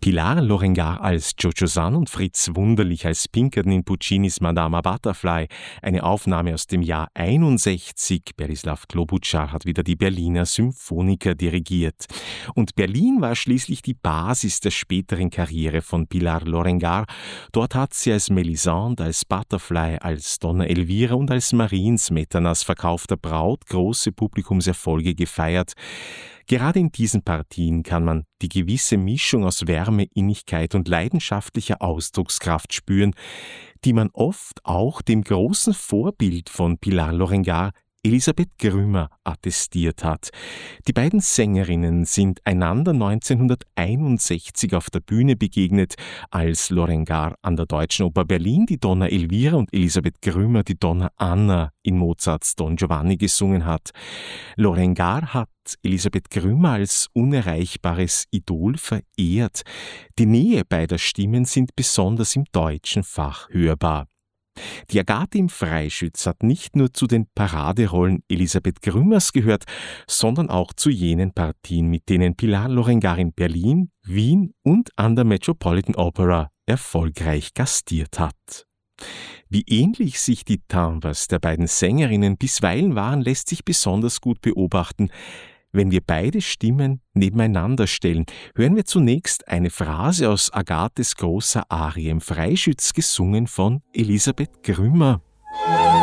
Pilar Lorengar als Jojo San und Fritz Wunderlich als Pinkerton in Puccinis Madama Butterfly. Eine Aufnahme aus dem Jahr 61. Berislav Klobuchar hat wieder die Berliner Symphoniker dirigiert. Und Berlin war schließlich die Basis der späteren Karriere von Pilar Lorengar. Dort hat sie als Melisande, als Butterfly, als Donna Elvira und als Marien Smetanas verkaufter Braut große Publikumserfolge gefeiert. Gerade in diesen Partien kann man die gewisse Mischung aus Wärme, Innigkeit und leidenschaftlicher Ausdruckskraft spüren, die man oft auch dem großen Vorbild von Pilar Lorengar, Elisabeth Grümmer, attestiert hat. Die beiden Sängerinnen sind einander 1961 auf der Bühne begegnet, als Lorengar an der Deutschen Oper Berlin die Donna Elvira und Elisabeth Grümmer die Donna Anna in Mozarts Don Giovanni gesungen hat. Lorengar hat Elisabeth Grümmer als unerreichbares Idol verehrt. Die Nähe beider Stimmen sind besonders im deutschen Fach hörbar. Die Agathe im Freischütz hat nicht nur zu den Paraderollen Elisabeth Grümmers gehört, sondern auch zu jenen Partien, mit denen Pilar Lorengar in Berlin, Wien und an der Metropolitan Opera erfolgreich gastiert hat. Wie ähnlich sich die Timbres der beiden Sängerinnen bisweilen waren, lässt sich besonders gut beobachten, wenn wir beide Stimmen nebeneinander stellen. Hören wir zunächst eine Phrase aus Agathes großer Arie im Freischütz, gesungen von Elisabeth Grümmer.